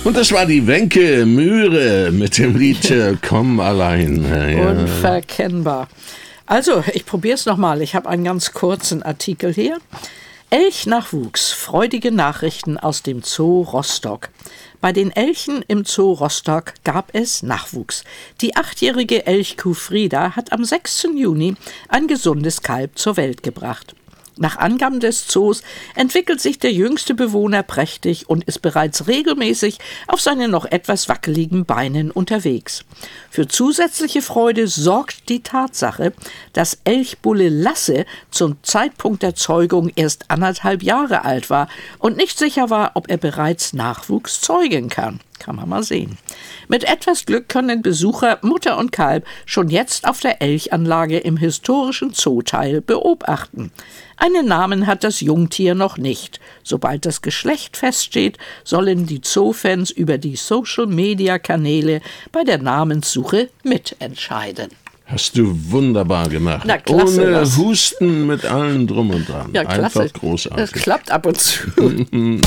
Und das war die Wenke Mühre mit dem Lied Komm allein. Ja. Unverkennbar. Also, ich probiere es nochmal. Ich habe einen ganz kurzen Artikel hier. Elchnachwuchs. Freudige Nachrichten aus dem Zoo Rostock. Bei den Elchen im Zoo Rostock gab es Nachwuchs. Die 8-jährige Elchkuh Frieda hat am 6. Juni ein gesundes Kalb zur Welt gebracht. Nach Angaben des Zoos entwickelt sich der jüngste Bewohner prächtig und ist bereits regelmäßig auf seinen noch etwas wackeligen Beinen unterwegs. Für zusätzliche Freude sorgt die Tatsache, dass Elchbulle Lasse zum Zeitpunkt der Zeugung erst 1,5 Jahre alt war und nicht sicher war, ob er bereits Nachwuchs zeugen kann. Kann man mal sehen. Mit etwas Glück können Besucher Mutter und Kalb schon jetzt auf der Elchanlage im historischen Zooteil beobachten. Einen Namen hat das Jungtier noch nicht. Sobald das Geschlecht feststeht, sollen die Zoofans über die Social-Media-Kanäle bei der Namenssuche mitentscheiden. Hast du wunderbar gemacht. Na, klasse, ohne was? Husten, mit allem drum und dran. Ja, klasse. Einfach großartig. Das klappt ab und zu.